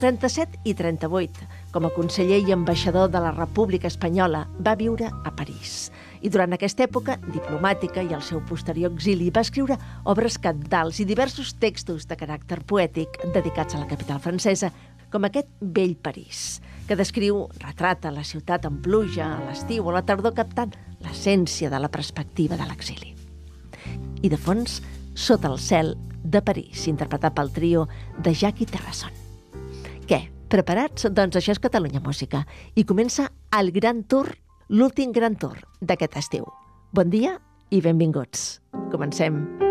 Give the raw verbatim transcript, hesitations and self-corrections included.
trenta-set i trenta-vuit, com a conseller i ambaixador de la República Espanyola, va viure a París. I durant aquesta època diplomàtica i el seu posterior exili va escriure obres cabdals i diversos textos de caràcter poètic dedicats a la capital francesa, com aquest Vell París, que descriu, retrata la ciutat en pluja, a l'estiu o a la tardor, captant l'essència de la perspectiva de l'exili. I de fons, Sota el cel de París, interpretat pel trio de Jacqui Terrasson. Què? Preparats? Doncs això és Catalunya Música. I comença el Gran Tour, l'últim Gran Tour d'aquest estiu. Bon dia i benvinguts. Comencem.